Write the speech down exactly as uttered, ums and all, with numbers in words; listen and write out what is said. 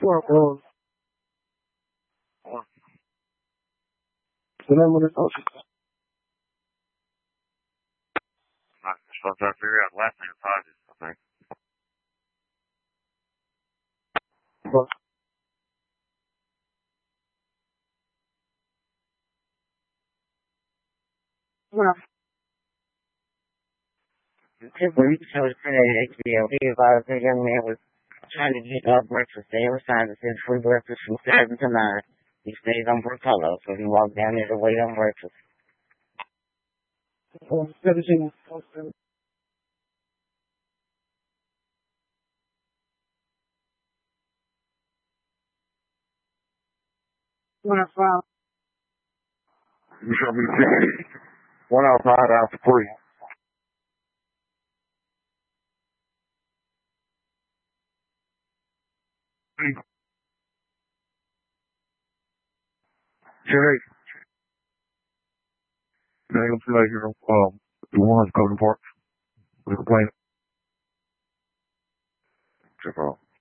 Well, well, so then when it's also, I'm just trying to figure out last name Hodges, I think. well, well, two weeks I was printed at H B O T about a young man was trying to get up breakfast. They were trying to send free breakfast from seven to nine. He stayed on Portillo, so he walked down there to wait on breakfast. Oh, seventeen. When I found You show me sixty. One outside, out for free. Jerry. They don't feel like you're, um, the ones coming apart. We complain. Check out.